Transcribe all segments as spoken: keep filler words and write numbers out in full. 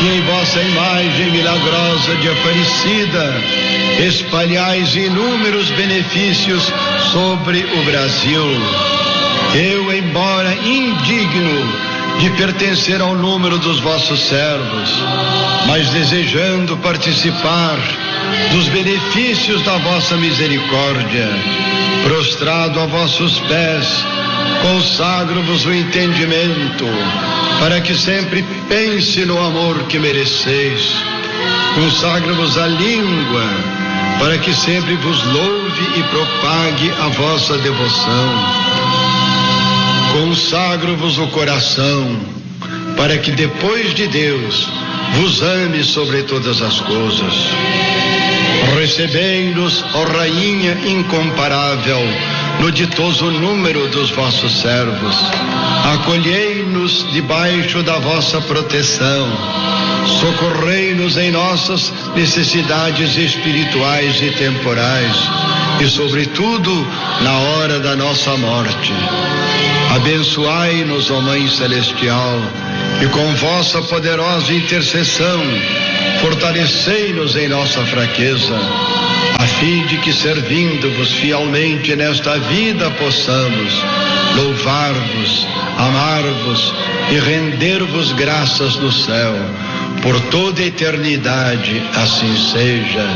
que em vossa imagem milagrosa de Aparecida espalhais inúmeros benefícios sobre o Brasil. Eu, embora indigno de pertencer ao número dos vossos servos, mas desejando participar dos benefícios da vossa misericórdia, prostrado a vossos pés, consagro-vos o entendimento, para que sempre pense no amor que mereceis. Consagro-vos a língua, para que sempre vos louve e propague a vossa devoção. Consagro-vos o coração, para que depois de Deus vos ame sobre todas as coisas. Recebei-nos, ó Rainha incomparável, no ditoso número dos vossos servos. Acolhei-nos debaixo da vossa proteção. Socorrei-nos em nossas necessidades espirituais e temporais, e sobretudo na hora da nossa morte. Abençoai-nos, ó Mãe Celestial, e com vossa poderosa intercessão fortalecei-nos em nossa fraqueza, a fim de que, servindo-vos fielmente nesta vida, possamos louvar-vos, amar-vos e render-vos graças no céu, por toda a eternidade. Assim seja.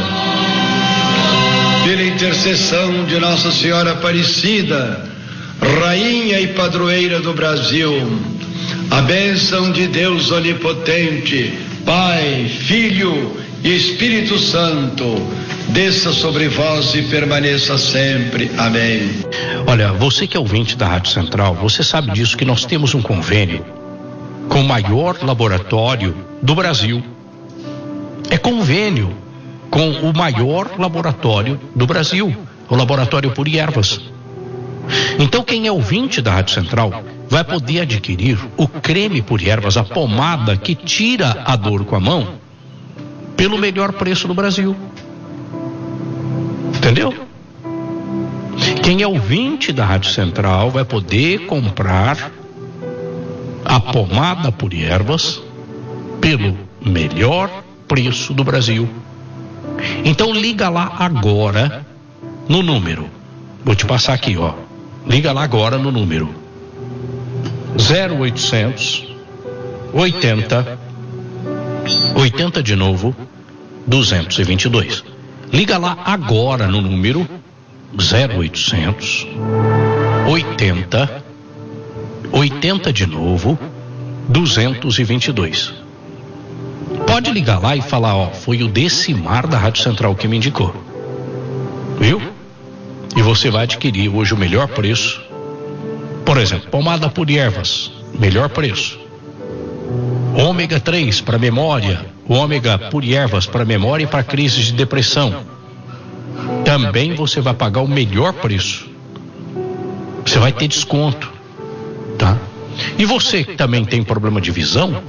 Pela intercessão de Nossa Senhora Aparecida, Rainha e Padroeira do Brasil, a bênção de Deus Onipotente, Pai, Filho e Espírito Santo, desça sobre vós e permaneça sempre. Amém. Olha, você que é ouvinte da Rádio Central, você sabe disso, que nós temos um convênio com o maior laboratório do Brasil. É convênio com o maior laboratório do Brasil, o Laboratório Puri Ervas. Então, quem é ouvinte da Rádio Central vai poder adquirir o creme Puri Ervas, a pomada que tira a dor com a mão, pelo melhor preço do Brasil. Entendeu? Quem é ouvinte da Rádio Central vai poder comprar a pomada Puri Ervas pelo melhor preço do Brasil. Então liga lá agora no número, vou te passar aqui, ó. Liga lá agora no número zero oitocentos oitenta oitenta de novo duzentos e vinte e dois. Liga lá agora no número zero oitocentos oitenta oitenta de novo duzentos e vinte e dois. Pode ligar lá e falar, ó, foi o Decimar da Rádio Central que me indicou. Viu? E você vai adquirir hoje o melhor preço. Por exemplo, pomada Puri Ervas, melhor preço. Ômega três para memória, o ômega Puri Ervas para memória e para crise de depressão. Também você vai pagar o melhor preço. Você vai ter desconto, tá? E você que também tem problema de visão,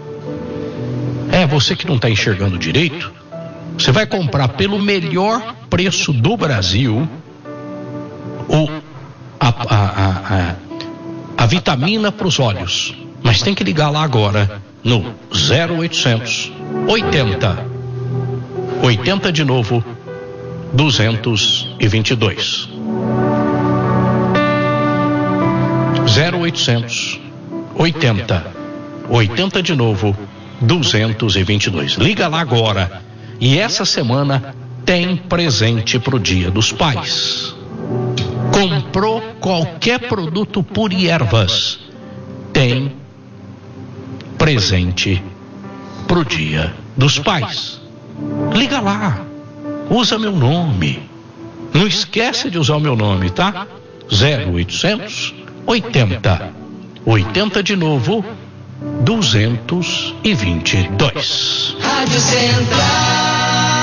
é você que não está enxergando direito, você vai comprar pelo melhor preço do Brasil o, a, a, a, a, a vitamina para os olhos. Mas tem que ligar lá agora no zero oitocentos oitenta oitenta de novo duzentos e vinte e dois. zero oitocentos oitenta oitenta de novo duzentos e vinte e dois. Liga lá agora. E essa semana tem presente pro Dia dos Pais. Comprou qualquer produto Puri Ervas, tem presente pro Dia dos Pais. Liga lá. Usa meu nome. Não esquece de usar o meu nome, tá? zero oitocentos oitenta oitenta de novo duzentos e vinte e dois. Rádio Central.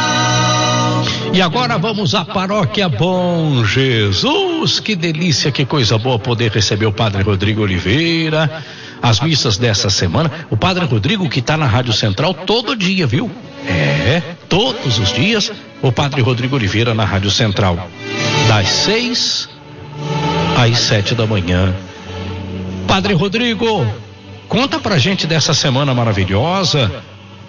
E agora vamos à Paróquia Bom Jesus. Que delícia, que coisa boa poder receber o Padre Rodrigo Oliveira. As missas dessa semana, o Padre Rodrigo que está na Rádio Central todo dia, viu? É, todos os dias o Padre Rodrigo Oliveira na Rádio Central, das seis às sete da manhã. Padre Rodrigo, conta pra gente dessa semana maravilhosa.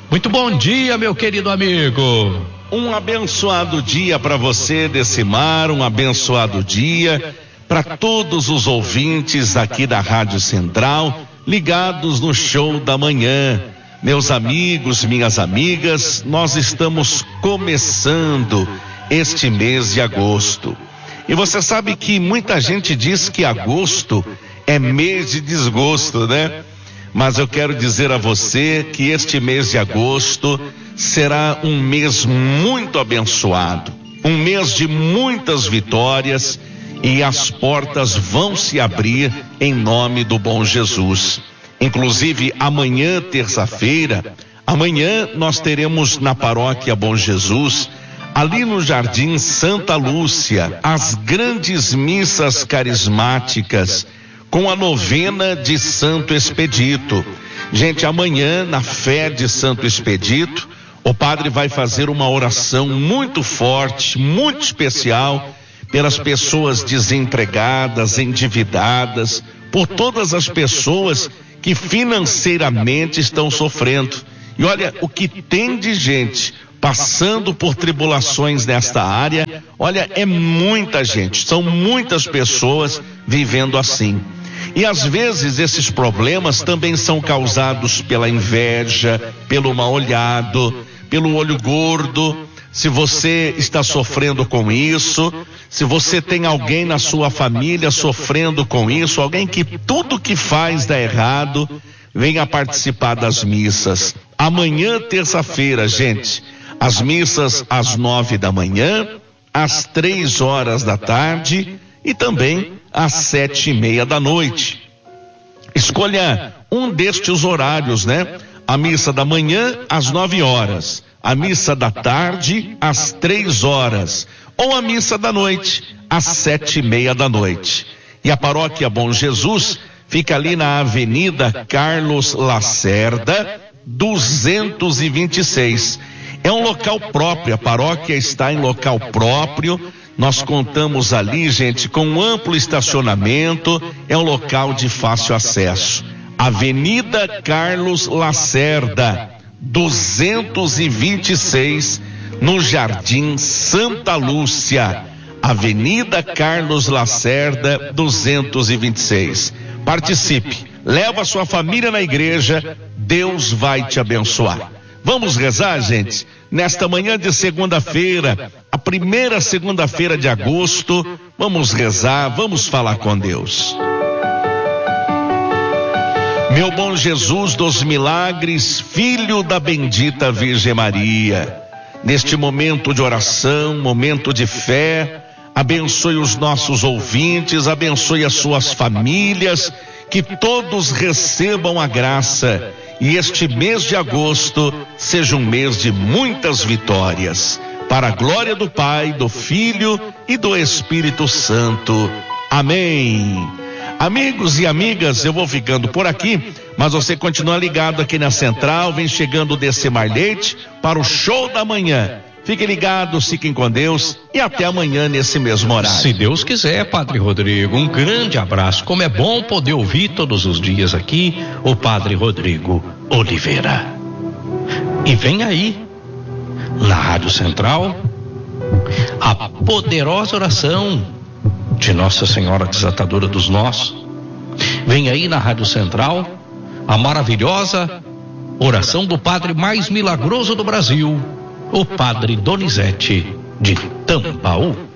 Muito bom dia, meu querido amigo. Um abençoado dia para você, Decimar, um abençoado dia para todos os ouvintes aqui da Rádio Central, ligados no Show da Manhã. Meus amigos, minhas amigas, nós estamos começando este mês de agosto. E você sabe que muita gente diz que agosto é mês de desgosto, né? Mas eu quero dizer a você que este mês de agosto será um mês muito abençoado, um mês de muitas vitórias, e as portas vão se abrir em nome do bom Jesus. Inclusive amanhã, terça-feira, amanhã nós teremos na paróquia Bom Jesus, ali no Jardim Santa Lúcia, as grandes missas carismáticas com a novena de Santo Expedito. Gente, amanhã, na fé de Santo Expedito, o padre vai fazer uma oração muito forte, muito especial, pelas pessoas desempregadas, endividadas, por todas as pessoas que financeiramente estão sofrendo. E olha, o que tem de gente passando por tribulações nesta área, olha, é muita gente, são muitas pessoas vivendo assim. E às vezes esses problemas também são causados pela inveja, pelo mal olhado, pelo olho gordo. Se você está sofrendo com isso, se você tem alguém na sua família sofrendo com isso, alguém que tudo que faz dá errado, venha participar das missas. Amanhã, terça-feira, gente, as missas às nove da manhã, às três horas da tarde e também às sete e meia da noite. Escolha um destes horários, né? A missa da manhã às nove horas, a missa da tarde às três horas, ou a missa da noite às sete e meia da noite. E a paróquia Bom Jesus fica ali na Avenida Carlos Lacerda, duzentos e vinte e seis. É um local próprio, a paróquia está em local próprio. Nós contamos ali, gente, com um amplo estacionamento, é um local de fácil acesso. Avenida Carlos Lacerda, duzentos e vinte e seis, no Jardim Santa Lúcia. Avenida Carlos Lacerda, duzentos e vinte e seis. Participe, leva sua família na igreja, Deus vai te abençoar. Vamos rezar, gente? Nesta manhã de segunda-feira, a primeira segunda-feira de agosto, vamos rezar, vamos falar com Deus. Meu bom Jesus dos milagres, filho da bendita Virgem Maria, neste momento de oração, momento de fé, abençoe os nossos ouvintes, abençoe as suas famílias, que todos recebam a graça. E este mês de agosto seja um mês de muitas vitórias, para a glória do Pai, do Filho e do Espírito Santo. Amém. Amigos e amigas, eu vou ficando por aqui, mas você continua ligado aqui na Central, vem chegando o Decimar Leite para o Show da Manhã. Fiquem ligados, fiquem com Deus e até amanhã nesse mesmo horário. Se Deus quiser, Padre Rodrigo, um grande abraço. Como é bom poder ouvir todos os dias aqui o Padre Rodrigo Oliveira. E vem aí, na Rádio Central, a poderosa oração de Nossa Senhora Desatadora dos Nós. Vem aí na Rádio Central a maravilhosa oração do Padre mais milagroso do Brasil, o Padre Donizete de Tambaú.